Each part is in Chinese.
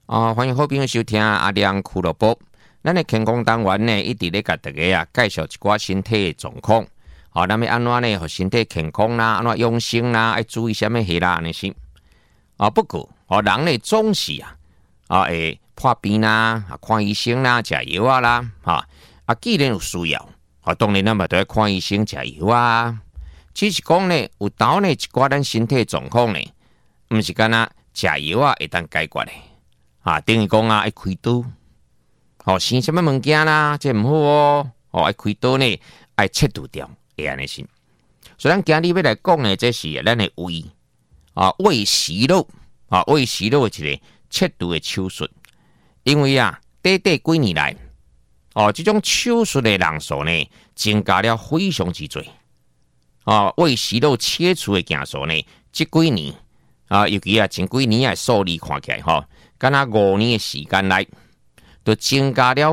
欢迎好朋友收听阿亮俱乐部。咱的健康单元呢，一直咧甲大家介绍一寡身体的状况。咱要安怎呢？互身体健康啦，安怎养生啦，要注意什么事啦？安尼是。不过，人呢总是会破病啦，看医生啦，食药啊啦，既然有需要，当然咱嘛都要看医生食药啊。只是讲呢，有当呢一寡咱身体状况呢，毋是干那食药会当解决的。等于讲要开刀，生什么物件啦，这唔好要开刀呢，要切除掉，会安尼先。所以咱今日要来讲呢，这是咱的胃胃息肉胃息肉的一个切除的手术。因为短几年来，这种手术的人数呢，增加了非常之多。胃息肉切除的件数呢，这几年尤其前几年的数字看起来敢若5年的时间内，就增加了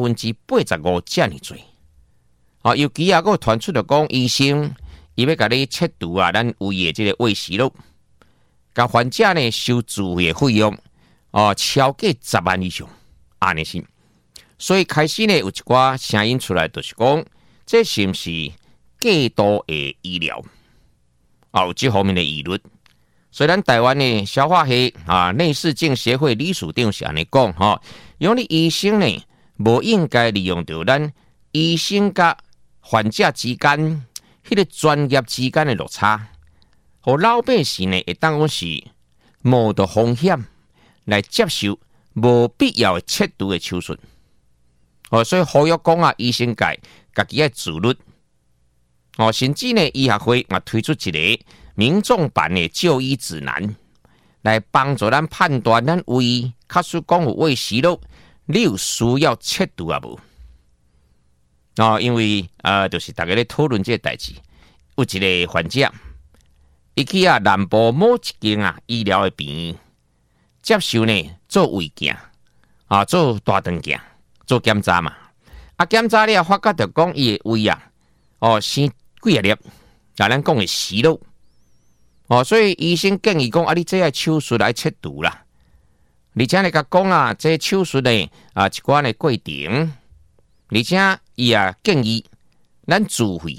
85%这么多。尤其还传出了讲医生，伊要甲你切除咱胃的这个胃息肉，甲患者呢收自费的费用超过10万以上，安尼是。所以开始呢有一寡声音出来，就是讲这是不是过度的医疗？有这方面的议论。所以咱台湾的消化系内视镜协会理事长是安尼讲因为医生呢无应该利用到咱医生甲患者之间迄个专业之间的落差，互老百姓呢会当讲是冒着风险来接受无必要的切除的手术。所以呼吁讲医生界家己要自律。甚至呢医学会推出一个民众版的就医指南，来帮助咱判断咱胃，假使讲有胃息肉，你有需要切除无？因为就是大家咧讨论这个代志，有一个患者，伊去南部某一间医疗的病院接受呢做胃镜做大肠镜做检查嘛，检查了发觉着讲伊的胃生几粒，咱讲的息肉。所以医生建议讲你这个手术来切除啦。而且你甲讲这手术呢一寡的过程，而且伊建议咱自费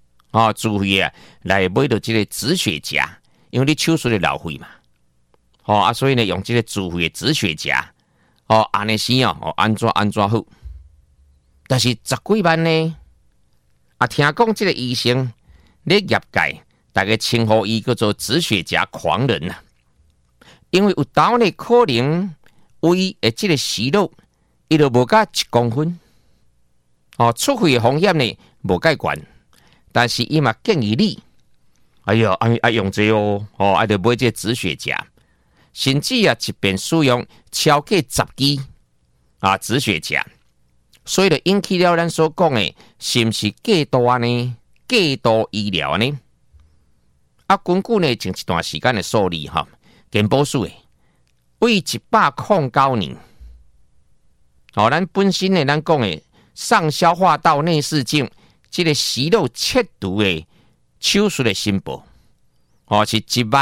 来买到这个止血夹，因为你手术的老费嘛。所以呢用这个自费的止血夹，安尼是安怎好？但是10几万呢？听讲这个医生咧业界。大家称呼伊叫做止血夹狂人因为有当呢可能胃的这个息肉，伊就无到1公分，出血的风险呢无介悬，但是伊嘛建议你，用这就买这止血夹，甚至一边使用超过10支止血夹，所以就引起了咱所讲的，是不是过度呢？过度医疗呢？根据呢前一段时间的数字健保署为109年，咱本身呢咱讲的上消化道内视镜这个息肉切除的手术的申报是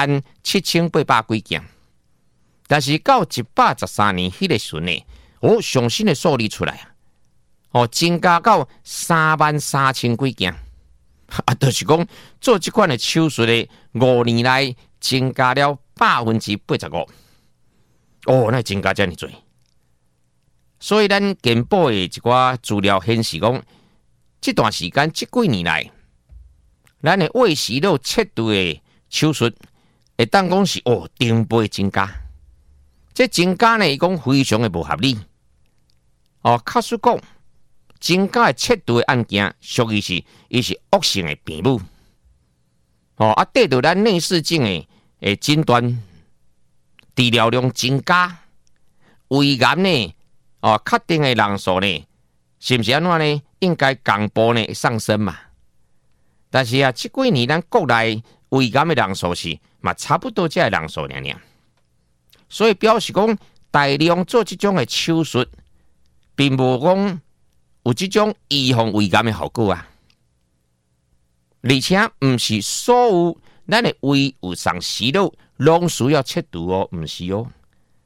17800几件，但是到113年迄个时呢，上新的数字出来增加到33000几件。就是讲做这款的手术的5年来增加了85%。那增加这么多。所以咱健保的一寡资料显示讲，这段时间这几年来，咱的胃息肉切除的手术会当讲是成倍增加。这增加呢，伊讲非常的不合理。假使讲增加的切除的案件，属于是伊是恶性的病母。得到咱内视镜的诊断，治疗量增加，胃癌呢，确定的人数呢，是不是安怎呢？应该公布呢上升嘛。但是这几年咱国内胃癌的人数是差不多这人数尔。所以表示讲，大量做这种的手术，并无讲有这种预防胃癌的效果而且不是所有咱的胃有上息肉拢需要切除不是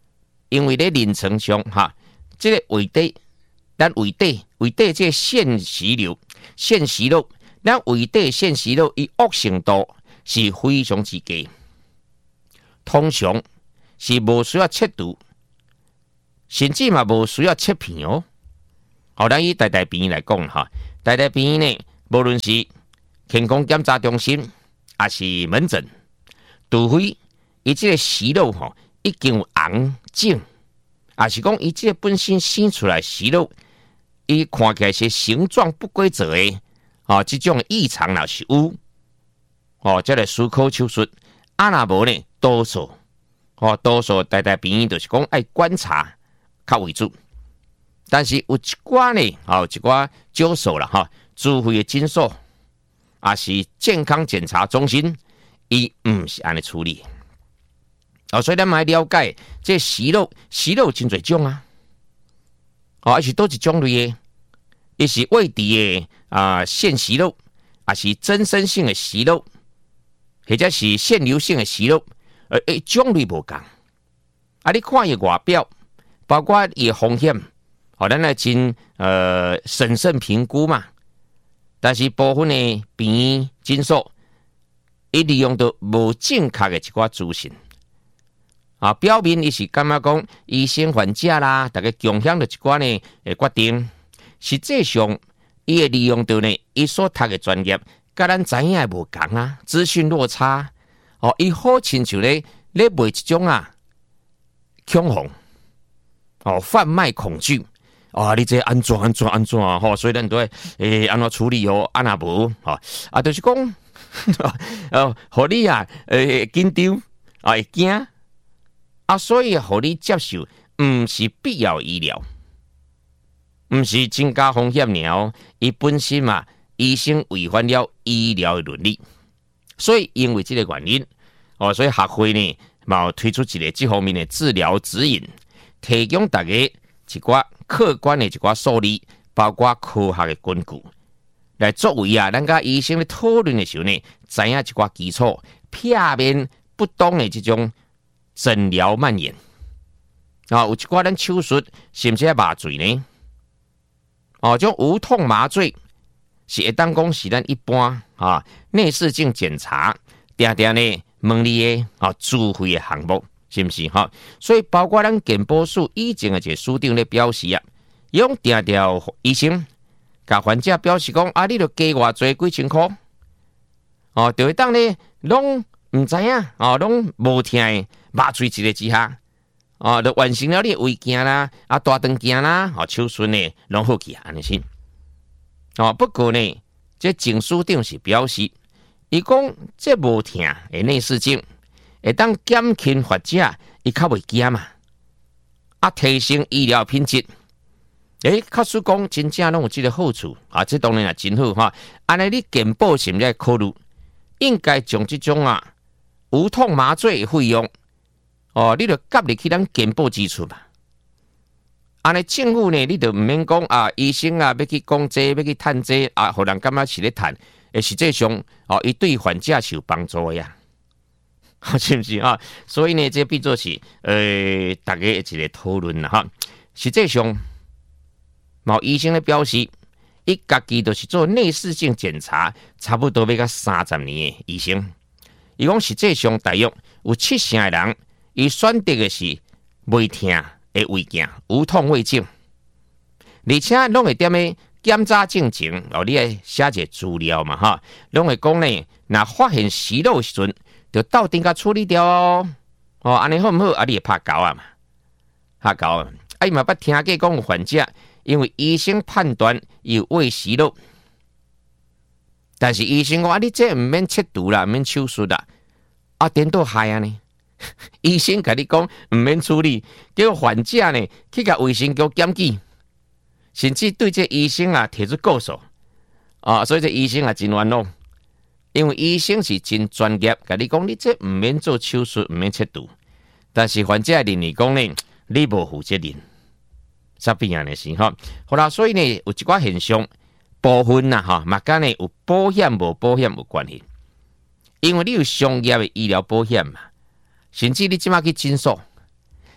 因为咧临床上哈，这个胃底，咱胃底这个腺息肉，咱胃底腺息肉伊恶性度是非常之低，通常是无需要切除，甚至嘛无需要切片哦。咱以大病来讲哈，大病呢，无论是健康检查中心，还是门诊，除非伊这个息肉吼已经有红肿，还是讲伊这个本身生出来息肉，伊看起来是形状不规则的，这种异常若是有，再来思考手术。若无呢，多数大病就是讲爱观察较为主。但是有一寡呢，有一寡少数啦哈，自费的诊所，也是健康检查中心，伊唔是安尼处理。所以咱嘛要了解，这息肉真侪种啊，还是多一种类的，伊是胃底的腺息肉，还是增生性的息肉，或者是腺瘤性的息肉，种类无同。你看伊外表，包括伊的风险。咱来真审慎评估嘛，但是部分的病院诊所，伊利用到无正确的一寡资讯，表面伊是感觉讲医生患者啦，大家共享的一寡呢决定，实际上伊会利用到呢伊所读的专业，甲咱知影的无同啊，资讯落差，伊好亲像咧卖一种恐慌，贩卖恐惧。你这安怎所以咱都会安怎处理安那无就是讲互你紧张会惊所以互你接受，唔是必要医疗，唔是增加风险了，伊本身嘛，医生违反了医疗的伦理，所以因为这个原因所以学会呢，嘛推出一个这方面的治疗指引，提供大家一寡客观的一寡数字，包括科学的根据，来作为咱甲医生咧讨论的时候呢，知影一寡基础，避免不当的这种诊疗蔓延。有一寡咱手术是不是麻醉呢？这种无痛麻醉是会当讲是咱一般内视镜检查，定定呢问你的自费的项目。是不是所以包括咱健保署以前的一个署长咧表示用定调医生甲患者表示讲你就加偌济几千块就会当咧拢唔知影拢无听的麻醉一个之下就完成了你的胃镜啦大肠镜啦手术呢拢好去安尼先不过呢这郑署长是表示伊讲这无听的内视镜会当减轻患者，伊较袂惊嘛，提升医疗品质。确实讲真正拢有这个好处这当然也真好安尼你健保是毋是考虑，应该将这种无痛麻醉的费用你就夹入去咱健保支出嘛。安尼政府呢，你就毋免讲医生要去讲这，要去趁这互人感觉是咧趁，实际上伊对患者是有帮助的呀。是不是所以呢，这变作是大家一个讨论啦实际上，某医生咧表示，伊家己就是做内视镜检查，差不多要到30年的医生。伊讲实际上大约有70%的人，伊选择的是袂痛的胃镜，无痛胃镜，而且拢会踮咧检查进前你会写一个资料嘛拢会讲呢，若发现息肉的时阵。就到顶甲处理掉安尼好唔好？你会拍狗嘛？拍狗伊嘛捌听过讲有患者，因为医生判断有胃息肉，但是医生讲你这唔免切除啦，唔免手术啦，颠倒害呢？医生甲你讲唔免处理，结果患者呢去甲卫生局检举，甚至对这医生提出告诉所以这医生真冤枉。因为医生是真专业，甲你讲你这唔免做手术，唔免切除，但是患者认为讲呢，你无负责任，啥必然的事好啦，所以呢，有一寡现象部分嘛甲呢有保险无保险有关系，因为你有商业的医疗保险嘛，甚至你即马去诊所，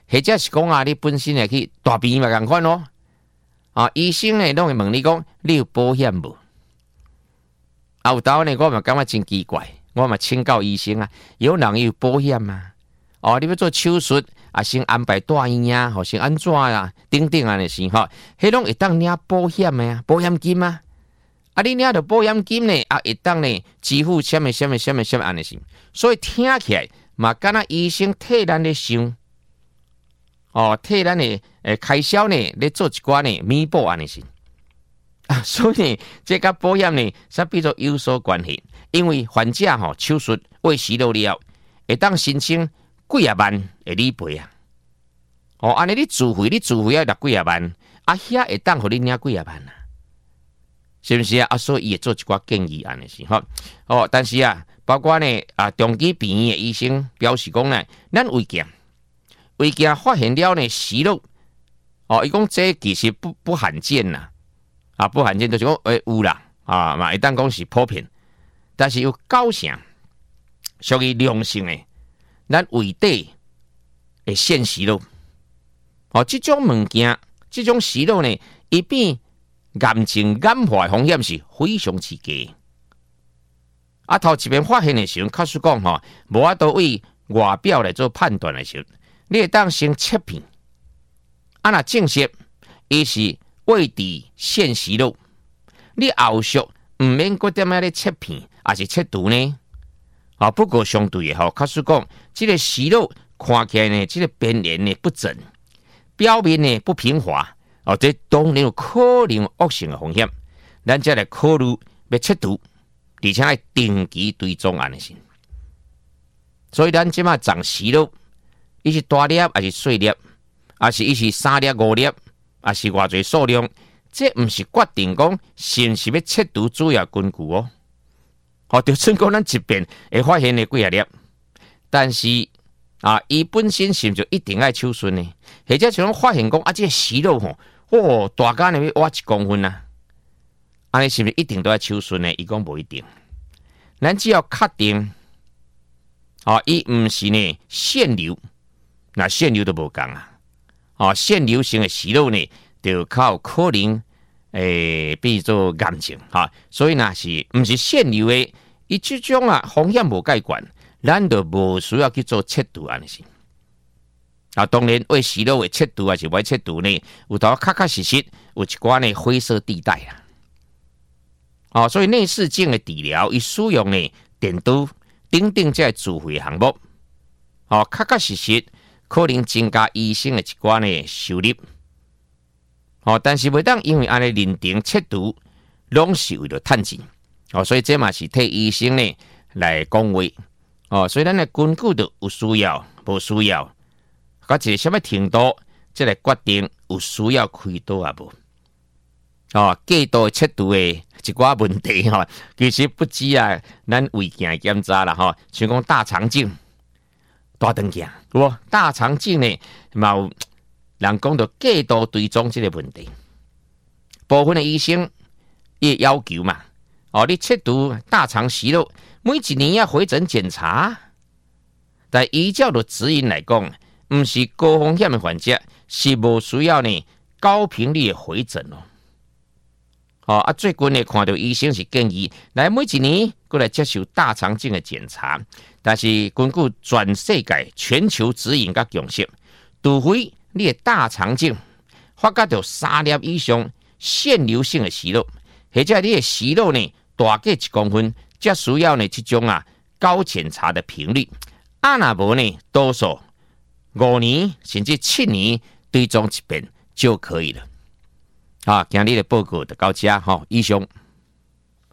或者是讲啊，你本身会去大病嘛，共款咯。啊，医生呢，拢会问你讲，你有保险无？啊，有当呢，我嘛感觉真奇怪，我嘛请教医生啊，有人有保险吗？哦，你要做手术啊，先安排住院啊，或先安怎啊，等等安尼是吼，迄拢会当领保险的啊，保险金啊。啊，你领到保险金呢，啊，会当呢支付什么安尼是，所以听起来嘛，敢若医生替咱咧想，哦，替咱的开销呢，咧做一寡呢弥补安尼是。啊，所以呢，这甲保险呢，才比作有所关系，因为患者吼手术为死了了，会当申请几啊万的理赔啊。哦，安尼你自费要六几啊万，啊遐会当互你领几啊万啊？是不是啊？啊，所以伊会做一寡建议安尼是吼。哦，但是啊，包括呢啊，长期病院的医生表示讲呢，咱胃镜发现了呢息肉，哦，伊讲这其实不罕见呐。啊，不罕见就是讲，有啦，啊嘛，会当讲是普遍，但是有9成属于良性的，咱胃底会腺息肉，哦，这种物件，这种息肉呢，伊比癌症癌化的风险是非常之低。啊，头一遍发现的时候，确实讲吼，无法度为外表来做判断的时候，你会当先切片，啊，若证实伊是胃底腺息肉，你后续唔免搁点样咧切片，还是切除呢？啊，不过相对的吼，确实讲，这个息肉看起来呢，这个边缘呢不整，表面呢不平滑，哦，这当然有可能恶性的风险，咱才来考虑要切除，而且要定期追踪安尼先。所以咱即马长息肉，伊是大粒还是细粒，还是伊是3粒5粒？啊，是偌侪数量，这毋是决定讲是毋是要切除主要根据哦。哦，就算讲咱一遍会发现的几啊粒，但是啊，伊本身是毋是一定爱手术呢？或者像发现讲啊，这个息肉吼，哦，大间的要挖1公分啊，安尼是毋是一定都要手术呢？伊讲无一定，咱只要确定，啊，伊毋是呢腺瘤，那腺瘤都无共啊。哦，腺瘤性的息肉呢，就靠可能变做癌症哈，所以呢是毋是腺瘤的，伊这种啊风险无介悬，咱就无需要去做切除安尼是。啊，当然为息肉的切除还是未切除呢，有头确实有一寡呢灰色地带啦。哦，所以内视镜的治疗，伊使用呢电刀等等这自费项目，哦，确实。可能增加医生的一寡呢收入，哦，但是袂当因为安尼认定切除，拢是为了趁钱，哦，所以这嘛是替医生呢来讲话，哦，所以咱的根据就有需要，无需要，甲一个什么程度，即来决定有需要开刀啊无，哦，过度切除的一寡问题吼，其实不止啊，咱胃镜检查啦吼，像讲大肠镜。大肠镜，大肠镜呢，嘛有人讲到过度追踪这个问题。部分的医生也要求嘛，哦，你切除大肠息肉，每1年要回诊检查。但依照的指引来讲，不是高风险的患者是无需要呢高频率的回诊哦。哦啊，最近呢看到医生是建议来每1年过来接受大肠镜的检查。但是根据全世界全球指引甲共识，除非你的大肠镜发觉到3粒以上腺瘤性的息肉，或者你的息肉呢大过1公分，才需要呢这种啊高检查的频率。啊那无呢，多数5年甚至7年追踪一遍就可以了。啊，今日的报告就到这哈，以上。